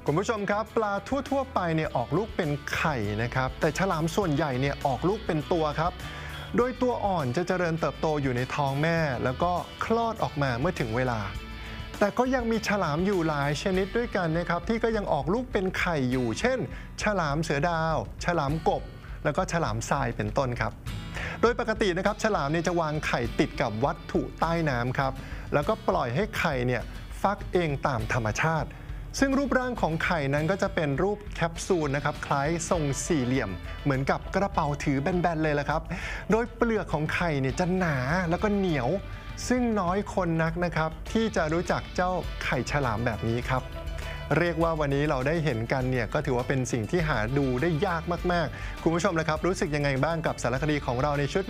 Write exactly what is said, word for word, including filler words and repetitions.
คุณผู้ชมครับปลาทั่วๆไปเนี่ยออกลูกเป็นไข่นะครับแต่ฉลามส่วนใหญ่เนี่ยออกลูกเป็นตัวครับโดยตัวอ่อนจะเจริญเติบโตอยู่ในท้องแม่แล้วก็คลอดออกมาเมื่อถึงเวลาแต่ก็ยังมีฉลามอยู่หลายชนิดด้วยกันนะครับที่ก็ยังออกลูกเป็นไข่อยู่เช่นฉลามเสือดาวฉลามกบแล้วก็ฉลามทรายเป็นต้นครับโดยปกตินะครับฉลามเนี่ยจะวางไข่ติดกับวัตถุใต้น้ำครับแล้วก็ปล่อยให้ไข่เนี่ยฟักเองตามธรรมชาติซึ่งรูปร่างของไข่นั้นก็จะเป็นรูปแคปซูลนะครับคล้ายทรงสี่เหลี่ยมเหมือนกับกระเป๋าถือแบนๆเลยละครับโดยเปลือกของไข่เนี่ยจะหนาแล้วก็เหนียวซึ่งน้อยคนนักนะครับที่จะรู้จักเจ้าไข่ฉลามแบบนี้ครับเรียกว่าวันนี้เราได้เห็นกันเนี่ยก็ถือว่าเป็นสิ่งที่หาดูได้ยากมากๆคุณผู้ชมนะครับรู้สึกยังไงบ้างกับสารคดีของเราในชุด